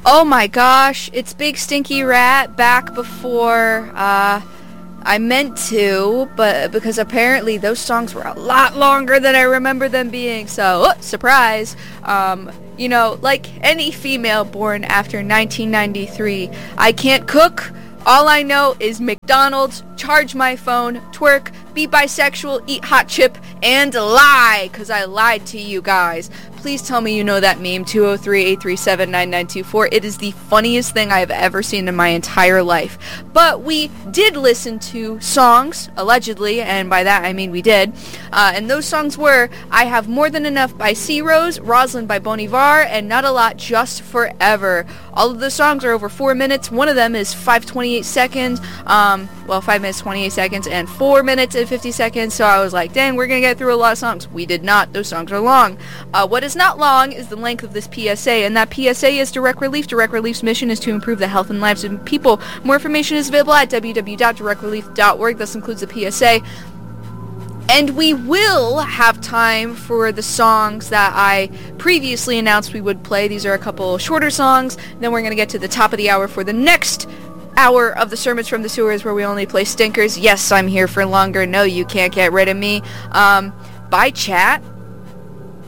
Oh my gosh, it's Big Stinky Rat back before I meant to, but because apparently those songs were a lot longer than I remember them being, so, surprise. Like any female born after 1993, I can't cook. All I know is McDonald's, charge my phone, twerk, be bisexual, eat hot chip, and lie, because I lied to you guys. Please tell me you know that meme, 203-837-9924. It is the funniest thing I have ever seen in my entire life. But we did listen to songs, allegedly, and by that I mean we did. And those songs were I Have More Than Enough by C Rose, Roslyn by Bon Iver, and Not a Lot, Just Forever. All of the songs are over 4 minutes. One of them is 5:28 seconds. 5 minutes 28 seconds and 4 minutes and 50 seconds. So I was like, dang, we're gonna get through a lot of songs. We did not. Those songs are long. What is not long is the length of this PSA, and that PSA is Direct Relief. Direct Relief's mission is to improve the health and lives of people. More information is available at www.directrelief.org. This includes the PSA. And we will have time for the songs that I previously announced we would play. These are a couple shorter songs. Then we're going to get to the top of the hour for the next hour of the Sermons from the Sewers, where we only play stinkers. Yes, I'm here for longer. No, you can't get rid of me. By chat,